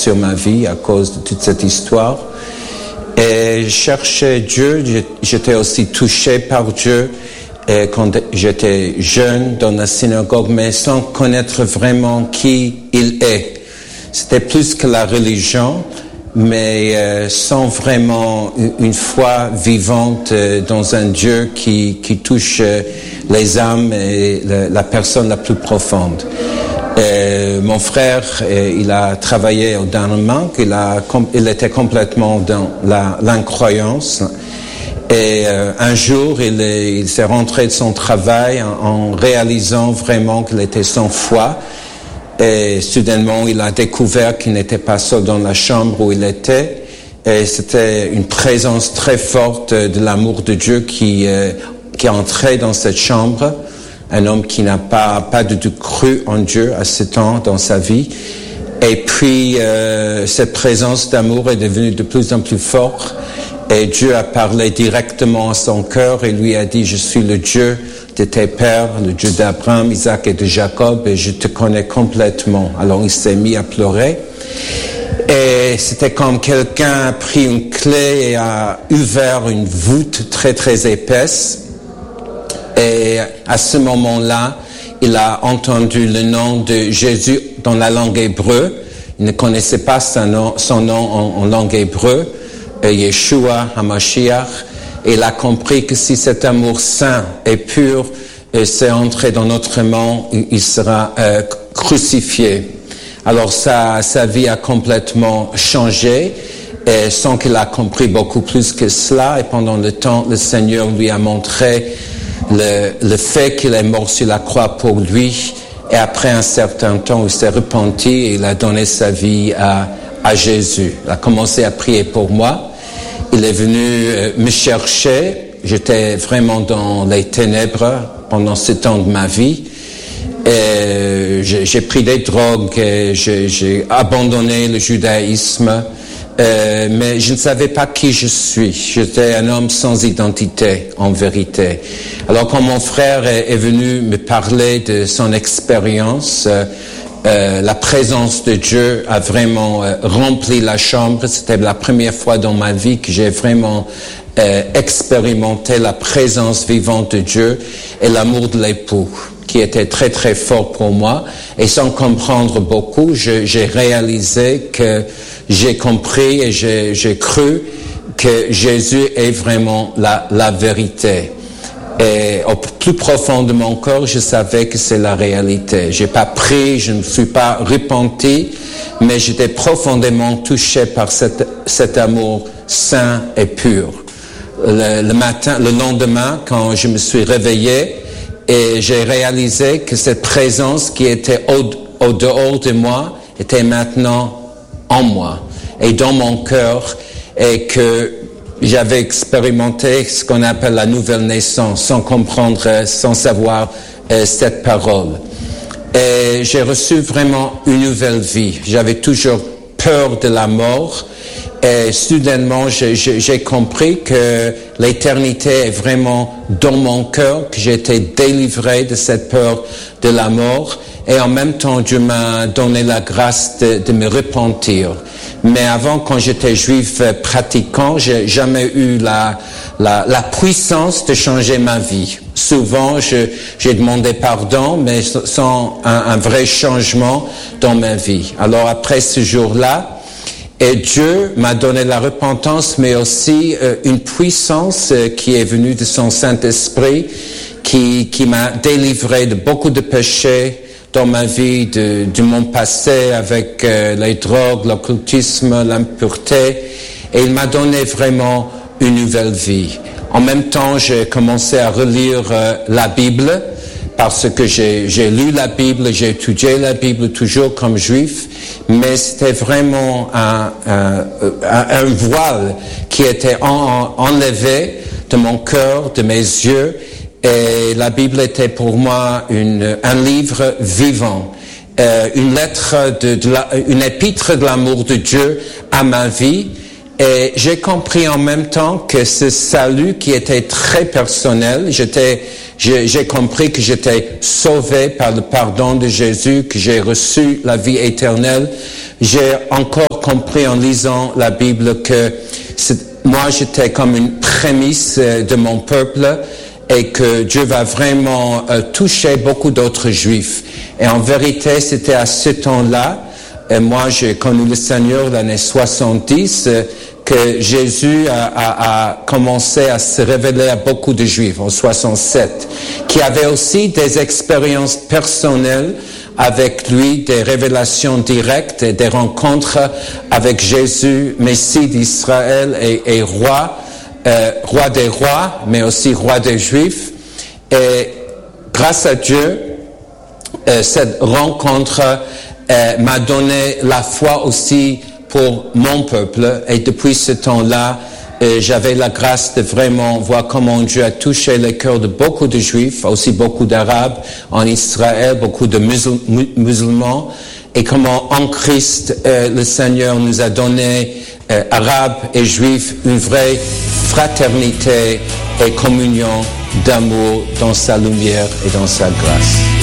sur ma vie à cause de toute cette histoire. Et je cherchais Dieu, j'étais aussi touché par Dieu quand j'étais jeune dans la synagogue, mais sans connaître vraiment qui il est. C'était plus que la religion, mais sans vraiment une foi vivante dans un Dieu qui touche les âmes et la personne la plus profonde. Mon frère, il a travaillé au Danemark, il était complètement dans l'incroyance. Et un jour, il s'est rentré de son travail en réalisant vraiment qu'il était sans foi. Et soudainement, il a découvert qu'il n'était pas seul dans la chambre où il était. Et c'était une présence très forte de l'amour de Dieu qui entrait dans cette chambre. Un homme qui n'a pas du tout cru en Dieu à ce temps dans sa vie. Et puis, cette présence d'amour est devenue de plus en plus forte. Et Dieu a parlé directement à son cœur et lui a dit, je suis le Dieu de tes pères, le Dieu d'Abraham, Isaac et de Jacob, et je te connais complètement. Alors il s'est mis à pleurer. Et c'était comme quelqu'un a pris une clé et a ouvert une voûte très très épaisse. Et à ce moment-là, il a entendu le nom de Jésus dans la langue hébreu. Il ne connaissait pas son nom en langue hébreu, Yeshua HaMashiach. Et il a compris que si cet amour saint et pur s'est entré dans notre monde, il sera crucifié. Alors sa vie a complètement changé, et sans qu'il a compris beaucoup plus que cela. Et pendant le temps, le Seigneur lui a montré le fait qu'il est mort sur la croix pour lui. Et après un certain temps, il s'est repenti et il a donné sa vie à Jésus. Il a commencé à prier pour moi. Il est venu me chercher. J'étais vraiment dans les ténèbres pendant ce temps de ma vie. Et j'ai pris des drogues, et j'ai abandonné le judaïsme, mais je ne savais pas qui je suis. J'étais un homme sans identité, en vérité. Alors quand mon frère est venu me parler de son expérience, la présence de Dieu a vraiment rempli la chambre. C'était la première fois dans ma vie que j'ai vraiment expérimenté la présence vivante de Dieu et l'amour de l'époux, qui était très très fort pour moi. Et sans comprendre beaucoup, j'ai réalisé que j'ai compris et j'ai cru que Jésus est vraiment la vérité. Et au plus profond de mon corps, je savais que c'est la réalité. J'ai pas pris, je ne suis pas repenti, mais j'étais profondément touché par cet amour saint et pur. Le lendemain, quand je me suis réveillé, et j'ai réalisé que cette présence qui était au dehors de moi était maintenant en moi et dans mon cœur, et que j'avais expérimenté ce qu'on appelle la nouvelle naissance, sans comprendre, sans savoir cette parole. Et j'ai reçu vraiment une nouvelle vie. J'avais toujours peur de la mort. Et soudainement, j'ai compris que l'éternité est vraiment dans mon cœur, que j'ai été délivré de cette peur de la mort. Et en même temps, Dieu m'a donné la grâce de me repentir. Mais avant, quand j'étais juif pratiquant, j'ai jamais eu la puissance de changer ma vie. Souvent, j'ai demandé pardon, mais sans un vrai changement dans ma vie. Alors après ce jour-là, et Dieu m'a donné la repentance, mais aussi une puissance qui est venue de son Saint-Esprit, qui m'a délivré de beaucoup de péchés dans ma vie, de mon passé avec les drogues, l'occultisme, l'impureté. Et il m'a donné vraiment une nouvelle vie. En même temps, j'ai commencé à relire la Bible, parce que j'ai lu la Bible, j'ai étudié la Bible toujours comme juif, mais c'était vraiment un voile qui était enlevé de mon cœur, de mes yeux, et la Bible était pour moi un livre vivant, une lettre, une épître de l'amour de Dieu à ma vie, Et j'ai compris en même temps que ce salut qui était très personnel, j'ai compris que j'étais sauvé par le pardon de Jésus, que j'ai reçu la vie éternelle. J'ai encore compris en lisant la Bible que moi j'étais comme une prémisse de mon peuple et que Dieu va vraiment toucher beaucoup d'autres Juifs. Et en vérité, c'était à ce temps-là, et moi j'ai connu le Seigneur l'année 70, que Jésus a commencé à se révéler à beaucoup de Juifs en 67, qui avaient aussi des expériences personnelles avec lui, des révélations directes et des rencontres avec Jésus, Messie d'Israël et roi des rois, mais aussi roi des Juifs. Et grâce à Dieu, cette rencontre m'a donné la foi aussi pour mon peuple. Et depuis ce temps-là, j'avais la grâce de vraiment voir comment Dieu a touché le cœur de beaucoup de Juifs, aussi beaucoup d'Arabes en Israël, beaucoup de musulmans, et comment en Christ, le Seigneur nous a donné, Arabes et Juifs, une vraie fraternité et communion d'amour dans sa lumière et dans sa grâce.